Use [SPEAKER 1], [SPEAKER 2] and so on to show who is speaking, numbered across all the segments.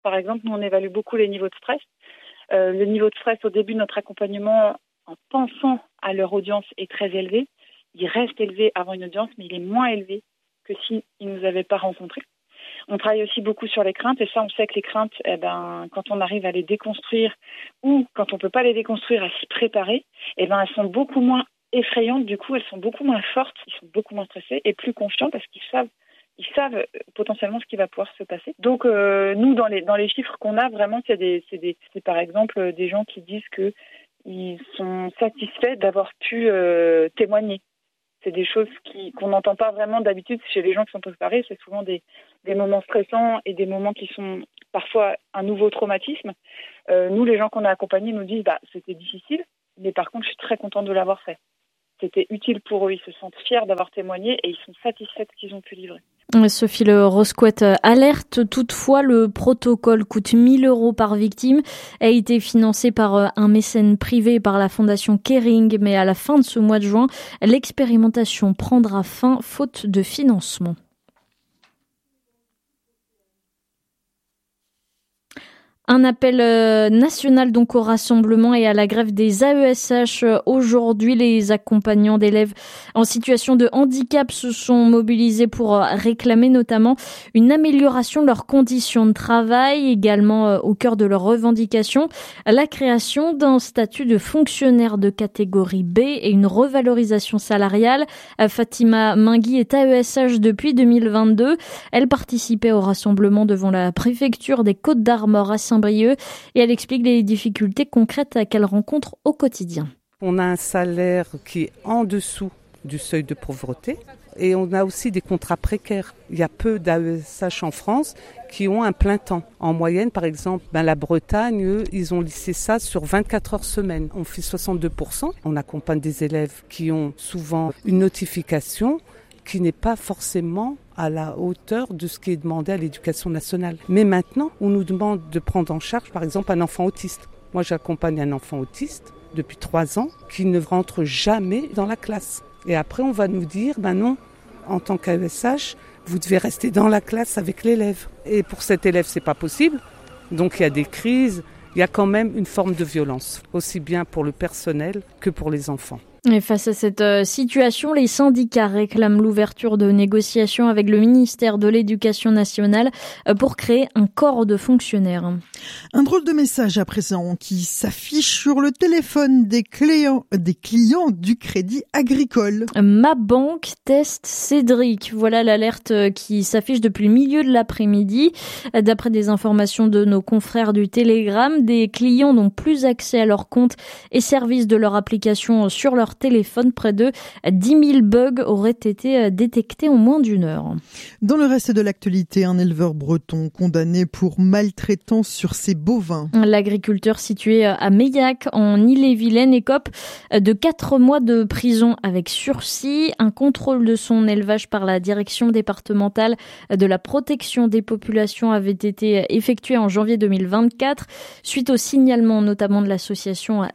[SPEAKER 1] Par exemple, nous, on évalue beaucoup les niveaux de stress. Le niveau de stress au début de notre accompagnement, en pensant à leur audience, est très élevé. Il reste élevé avant une audience, mais il est moins élevé que s'ils ne nous avaient pas rencontrés. On travaille aussi beaucoup sur les craintes, et ça, on sait que les craintes, quand on arrive à les déconstruire ou quand on ne peut pas les déconstruire, à s'y préparer, elles sont beaucoup moins effrayantes. Du coup, elles sont beaucoup moins fortes, ils sont beaucoup moins stressés et plus confiants parce qu'ils savent potentiellement ce qui va pouvoir se passer. Donc, nous, dans les chiffres qu'on a, vraiment, c'est par exemple des gens qui disent qu'ils sont satisfaits d'avoir pu témoigner. C'est des choses qu'on n'entend pas vraiment d'habitude chez les gens qui sont préparés. C'est souvent des moments stressants et des moments qui sont parfois un nouveau traumatisme. Nous, les gens qu'on a accompagnés nous disent c'était difficile, mais par contre, je suis très contente de l'avoir fait. C'était utile pour eux. Ils se sentent fiers d'avoir témoigné et ils sont satisfaits de ce qu'ils ont pu livrer.
[SPEAKER 2] Sophie Le Rosquette alerte toutefois, le protocole coûte 1 000 € par victime, a été financé par un mécène privé par la fondation Kering, mais à la fin de ce mois de juin, l'expérimentation prendra fin faute de financement. Un appel national donc au rassemblement et à la grève des AESH. Aujourd'hui, les accompagnants d'élèves en situation de handicap se sont mobilisés pour réclamer notamment une amélioration de leurs conditions de travail, également au cœur de leurs revendications, la création d'un statut de fonctionnaire de catégorie B et une revalorisation salariale. Fatima Mingui est AESH depuis 2022. Elle participait au rassemblement devant la préfecture des Côtes-d'Armor à Saint-Brieuc et elle explique les difficultés concrètes qu'elle rencontre au quotidien.
[SPEAKER 3] On a un salaire qui est en dessous du seuil de pauvreté et on a aussi des contrats précaires. Il y a peu d'AESH en France qui ont un plein temps. En moyenne, par exemple, la Bretagne, eux, ils ont lissé ça sur 24 heures semaine. On fait 62%. On accompagne des élèves qui ont souvent une notification qui n'est pas forcément à la hauteur de ce qui est demandé à l'éducation nationale. Mais maintenant, on nous demande de prendre en charge, par exemple, un enfant autiste. Moi, j'accompagne un enfant autiste depuis 3 ans qui ne rentre jamais dans la classe. Et après, on va nous dire, non, en tant qu'AESH, vous devez rester dans la classe avec l'élève. Et pour cet élève, c'est pas possible. Donc, il y a des crises, il y a quand même une forme de violence, aussi bien pour le personnel que pour les enfants.
[SPEAKER 2] Et face à cette situation, les syndicats réclament l'ouverture de négociations avec le ministère de l'Éducation nationale pour créer un corps de fonctionnaires.
[SPEAKER 4] Un drôle de message à présent qui s'affiche sur le téléphone des clients du Crédit Agricole.
[SPEAKER 2] Ma banque teste Cédric. Voilà l'alerte qui s'affiche depuis le milieu de l'après-midi. D'après des informations de nos confrères du Télégramme, des clients n'ont plus accès à leur compte et services de leur application sur leur téléphone. Près de 10 000 bugs auraient été détectés en moins d'1 heure.
[SPEAKER 4] Dans le reste de l'actualité, un éleveur breton condamné pour maltraitance sur ses bovins.
[SPEAKER 2] L'agriculteur situé à Meillac, en Ille-et-Vilaine, écope de 4 mois de prison avec sursis. Un contrôle de son élevage par la direction départementale de la protection des populations avait été effectué en janvier 2024, suite au signalement notamment de l'association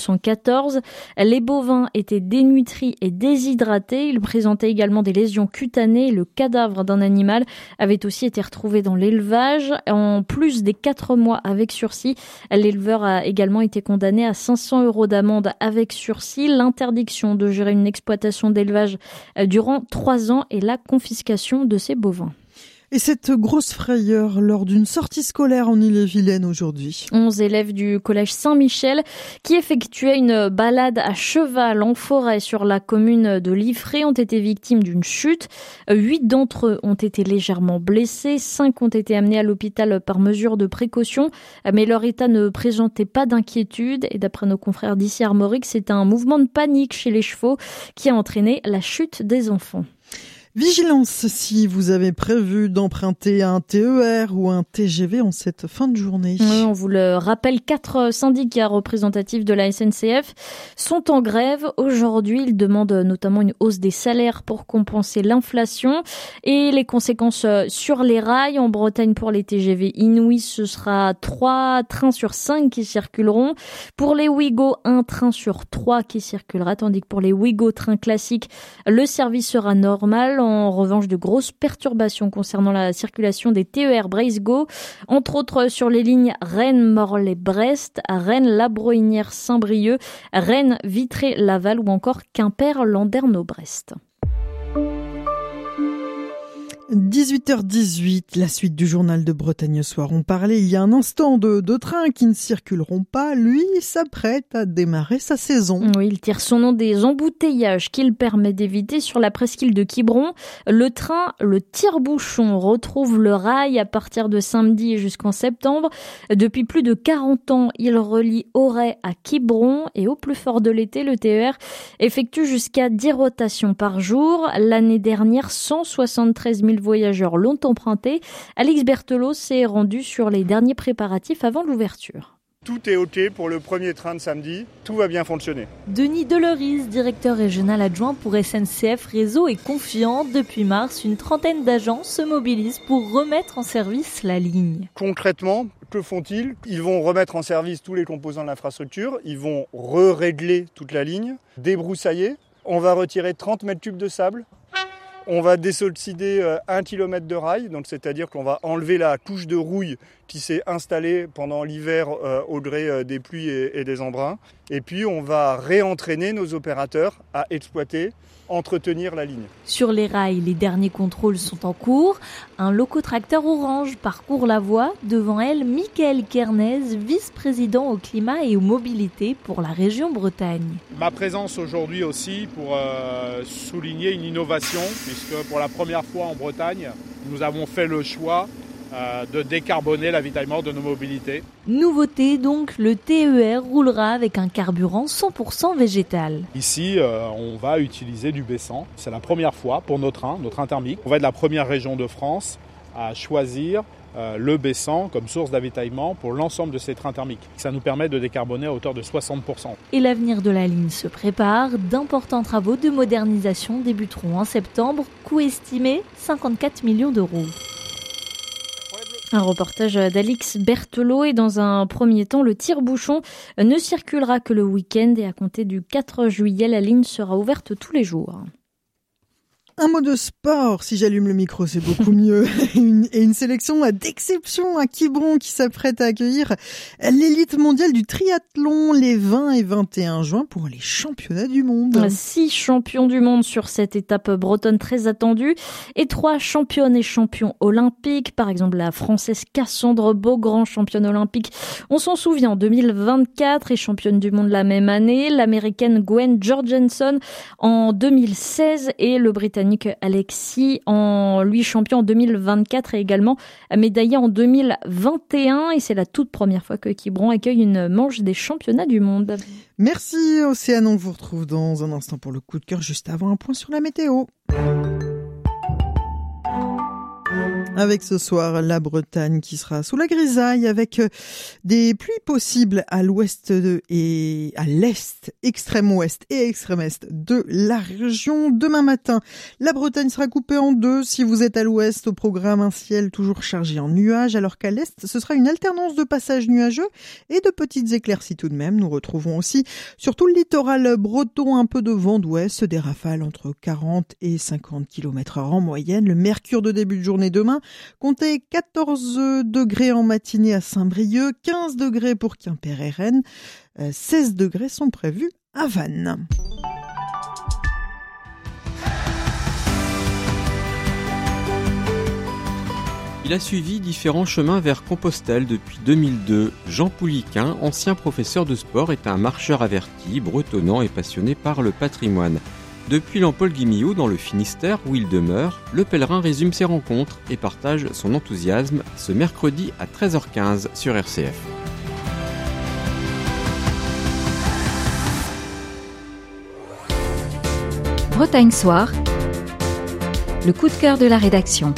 [SPEAKER 2] L214. Les bovins étaient dénutris et déshydratés. Ils présentaient également des lésions cutanées. Le cadavre d'un animal avait aussi été retrouvé dans l'élevage. En plus des 4 mois avec sursis, l'éleveur a également été condamné à 500 € d'amende avec sursis, l'interdiction de gérer une exploitation d'élevage durant 3 ans et la confiscation de ses bovins.
[SPEAKER 4] Et cette grosse frayeur lors d'une sortie scolaire en Ille-et-Vilaine aujourd'hui.
[SPEAKER 2] 11 élèves du collège Saint-Michel qui effectuaient une balade à cheval en forêt sur la commune de Liffré ont été victimes d'une chute. 8 d'entre eux ont été légèrement blessés. 5 ont été amenés à l'hôpital par mesure de précaution, mais leur état ne présentait pas d'inquiétude. Et d'après nos confrères d'ici Armorique, c'est un mouvement de panique chez les chevaux qui a entraîné la chute des enfants.
[SPEAKER 4] Vigilance si vous avez prévu d'emprunter un TER ou un TGV en cette fin de journée.
[SPEAKER 2] Oui, on vous le rappelle, 4 syndicats représentatifs de la SNCF sont en grève. Aujourd'hui, ils demandent notamment une hausse des salaires pour compenser l'inflation et les conséquences sur les rails. En Bretagne, pour les TGV Inouï, ce sera 3 trains sur 5 qui circuleront. Pour les Ouigo, 1 train sur 3 qui circulera, tandis que pour les Ouigo trains classiques, le service sera normal. En revanche, de grosses perturbations concernant la circulation des TER Breizh-Go, entre autres sur les lignes Rennes-Morlaix-Brest, Rennes-Labroïnière-Saint-Brieuc, Rennes-Vitré-Laval ou encore Quimper-Landerneau-Brest.
[SPEAKER 4] 18h18, la suite du journal de Bretagne Soir. On parlait il y a un instant de trains qui ne circuleront pas. Lui, il s'apprête à démarrer sa saison.
[SPEAKER 2] Oui, il tire son nom des embouteillages qu'il permet d'éviter sur la presqu'île de Quiberon. Le train, le tire-bouchon, retrouve le rail à partir de samedi jusqu'en septembre. Depuis plus de 40 ans, il relie Auray à Quiberon et au plus fort de l'été, le TER effectue jusqu'à 10 rotations par jour. L'année dernière, 173 000 voyageurs l'ont emprunté. Alix Berthelot s'est rendu sur les derniers préparatifs avant l'ouverture.
[SPEAKER 5] Tout est OK pour le premier train de samedi, tout va bien fonctionner.
[SPEAKER 6] Denis Deloris, directeur régional adjoint pour SNCF Réseau, est confiant. Depuis mars, une trentaine d'agents se mobilisent pour remettre en service la ligne.
[SPEAKER 5] Concrètement, que font-ils ? Ils vont remettre en service tous les composants de l'infrastructure, ils vont régler toute la ligne, débroussailler, on va retirer 30 mètres cubes de sable. On va désolider 1 km de rail, donc c'est-à-dire qu'on va enlever la couche de rouille qui s'est installée pendant l'hiver au gré des pluies et des embruns. Et puis on va réentraîner nos opérateurs à exploiter, entretenir la ligne.
[SPEAKER 6] Sur les rails, les derniers contrôles sont en cours. Un locotracteur orange parcourt la voie. Devant elle, Michael Kernez, vice-président au climat et aux mobilités pour la région Bretagne.
[SPEAKER 7] Ma présence aujourd'hui aussi pour souligner une innovation, puisque pour la première fois en Bretagne, nous avons fait le choix de décarboner l'avitaillement de nos mobilités.
[SPEAKER 6] Nouveauté donc, le TER roulera avec un carburant 100% végétal.
[SPEAKER 7] Ici, on va utiliser du B100. C'est la première fois pour nos trains thermiques. On va être la première région de France à choisir le B100 comme source d'avitaillement pour l'ensemble de ces trains thermiques. Ça nous permet de décarboner à hauteur de 60%.
[SPEAKER 6] Et l'avenir de la ligne se prépare. D'importants travaux de modernisation débuteront en septembre. Coût estimé 54 millions d'euros.
[SPEAKER 2] Un reportage d'Alix Berthelot et dans un premier temps, le tire-bouchon ne circulera que le week-end et à compter du 4 juillet, la ligne sera ouverte tous les jours.
[SPEAKER 4] Un mot de sport, si j'allume le micro, c'est beaucoup mieux. Une sélection d'exception à Quiberon qui s'apprête à accueillir l'élite mondiale du triathlon les 20 et 21 juin pour les championnats du monde.
[SPEAKER 2] 6 champions du monde sur cette étape bretonne très attendue et 3 championnes et champions olympiques. Par exemple, la Française Cassandre Beaugrand, championne olympique, on s'en souvient, en 2024 et championne du monde la même année. L'Américaine Gwen Jorgensen en 2016 et le Britannique Alexis, lui champion en 2024 et également médaillé en 2021. Et c'est la toute première fois que Quiberon accueille une manche des championnats du monde.
[SPEAKER 4] Merci Océane, on vous retrouve dans un instant pour le coup de cœur, juste avant un point sur la météo. Avec ce soir la Bretagne qui sera sous la grisaille avec des pluies possibles à l'ouest et à l'est, extrême ouest et extrême est de la région. Demain matin, la Bretagne sera coupée en deux. Si vous êtes à l'ouest, au programme un ciel toujours chargé en nuages, alors qu'à l'est, ce sera une alternance de passages nuageux et de petites éclaircies tout de même. Nous retrouvons aussi sur tout le littoral breton un peu de vent d'ouest, des rafales entre 40 et 50 km/h en moyenne. Le mercure de début de journée demain, comptez 14 degrés en matinée à Saint-Brieuc, 15 degrés pour Quimper et Rennes, 16 degrés sont prévus à Vannes.
[SPEAKER 8] Il a suivi différents chemins vers Compostelle depuis 2002. Jean Pouliquin, ancien professeur de sport, est un marcheur averti, bretonnant et passionné par le patrimoine. Depuis l'Empole-Guimillou, dans le Finistère, où il demeure, le pèlerin résume ses rencontres et partage son enthousiasme ce mercredi à 13h15 sur RCF.
[SPEAKER 9] Bretagne Soir, le coup de cœur de la rédaction.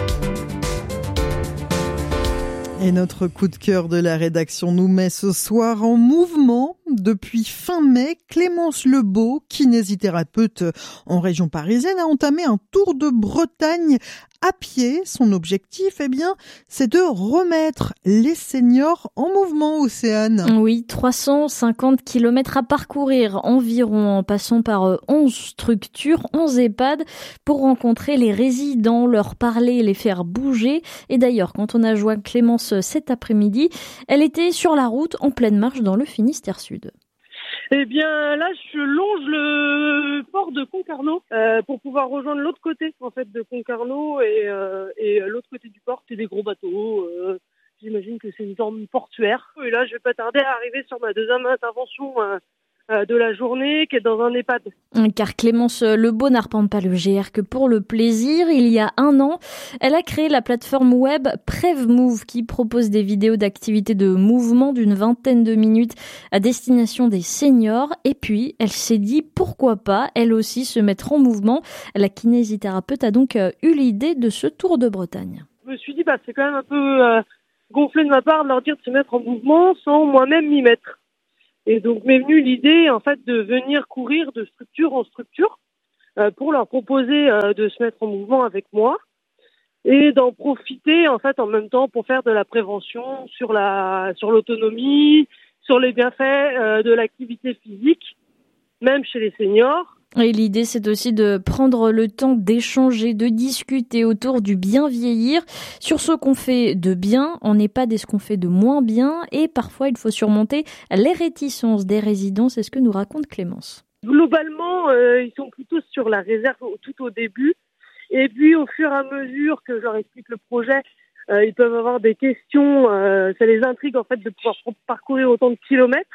[SPEAKER 4] Et notre coup de cœur de la rédaction nous met ce soir en mouvement. Depuis fin mai, Clémence Lebeau, kinésithérapeute en région parisienne, a entamé un tour de Bretagne à pied. Son objectif, c'est de remettre les seniors en mouvement, Océane.
[SPEAKER 2] Oui, 350 km à parcourir environ, en passant par 11 structures, 11 EHPAD, pour rencontrer les résidents, leur parler, les faire bouger. Et d'ailleurs, quand on a joint Clémence cet après-midi, elle était sur la route en pleine marche dans le Finistère Sud.
[SPEAKER 10] Eh bien, là, je longe le port de Concarneau pour pouvoir rejoindre l'autre côté, en fait, de Concarneau et l'autre côté du port, c'est des gros bateaux. J'imagine que c'est une zone portuaire. Et là, je vais pas tarder à arriver sur ma deuxième intervention de la journée, qui est dans un EHPAD.
[SPEAKER 2] Car Clémence Lebeau n'arpente pas le GR que pour le plaisir. Il y a 1 an, elle a créé la plateforme web PrevMove qui propose des vidéos d'activités de mouvement d'une 20aine de minutes à destination des seniors. Et puis, elle s'est dit pourquoi pas, elle aussi, se mettre en mouvement. La kinésithérapeute a donc eu l'idée de ce Tour de Bretagne.
[SPEAKER 10] Je me suis dit, c'est quand même un peu gonflé de ma part de leur dire de se mettre en mouvement sans moi-même m'y mettre. Et donc m'est venue l'idée en fait de venir courir de structure en structure pour leur proposer de se mettre en mouvement avec moi et d'en profiter en fait en même temps pour faire de la prévention sur l'autonomie, sur les bienfaits de l'activité physique, même chez les seniors.
[SPEAKER 2] Et l'idée, c'est aussi de prendre le temps d'échanger, de discuter autour du bien vieillir, sur ce qu'on fait de bien en EHPAD et ce qu'on fait de moins bien. Et parfois, il faut surmonter les réticences des résidents. C'est ce que nous raconte Clémence.
[SPEAKER 10] Globalement, ils sont plutôt sur la réserve tout au début. Et puis, au fur et à mesure que je leur explique le projet, ils peuvent avoir des questions. Ça les intrigue, en fait, de pouvoir parcourir autant de kilomètres.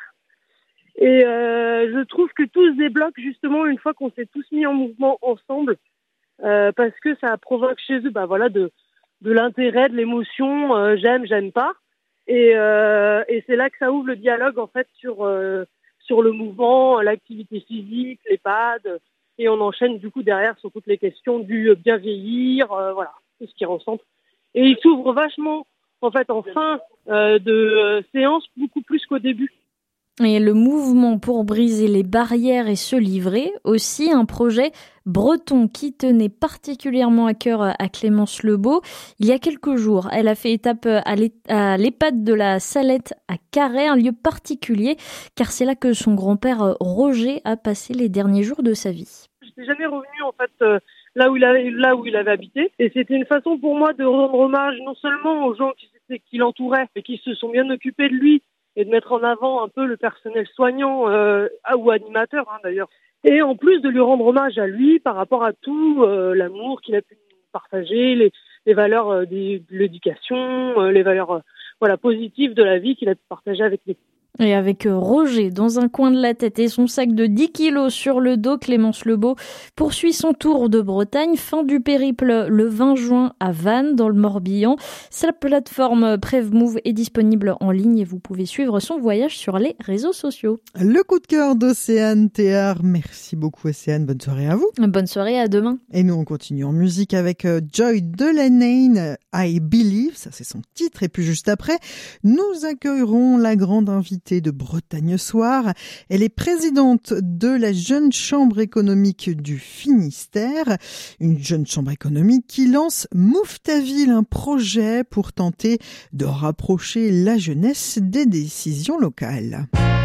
[SPEAKER 10] Et je trouve que tout se débloque justement une fois qu'on s'est tous mis en mouvement ensemble, parce que ça provoque chez eux de l'intérêt, de l'émotion, j'aime pas, et c'est là que ça ouvre le dialogue en fait sur le mouvement, l'activité physique, l'EHPAD, et on enchaîne du coup derrière sur toutes les questions du bien vieillir, tout ce qui recentre. Et il s'ouvre vachement en fait en fin de séance, beaucoup plus qu'au début.
[SPEAKER 2] Et le mouvement pour briser les barrières et se livrer, aussi un projet breton qui tenait particulièrement à cœur à Clémence Lebeau. Il y a quelques jours, elle a fait étape à l'EHPAD de la Salette à Carhaix, un lieu particulier, car c'est là que son grand-père Roger a passé les derniers jours de sa vie.
[SPEAKER 10] Je n'étais jamais revenu en fait là où il avait habité, et c'était une façon pour moi de rendre hommage non seulement aux gens qui l'entouraient et qui se sont bien occupés de lui, et de mettre en avant un peu le personnel soignant ou animateur d'ailleurs. Et en plus de lui rendre hommage à lui par rapport à tout l'amour qu'il a pu partager, les valeurs de l'éducation, les valeurs positives de la vie qu'il a pu partager avec les.
[SPEAKER 2] Et avec Roger dans un coin de la tête et son sac de 10 kilos sur le dos, Clémence Lebeau poursuit son tour de Bretagne. Fin du périple le 20 juin à Vannes, dans le Morbihan. Sa plateforme PrevMove est disponible en ligne et vous pouvez suivre son voyage sur les réseaux sociaux.
[SPEAKER 4] Le coup de cœur d'Océane Théard. Merci beaucoup Océane, bonne soirée à vous.
[SPEAKER 2] Bonne soirée, à demain.
[SPEAKER 4] Et nous on continue en musique avec Joy Delaney, I Believe, ça c'est son titre. Et puis juste après, nous accueillerons la grande invitée de Bretagne Soir. Elle est présidente de la Jeune Chambre économique du Finistère, une jeune chambre économique qui lance Move ta ville, un projet pour tenter de rapprocher la jeunesse des décisions locales.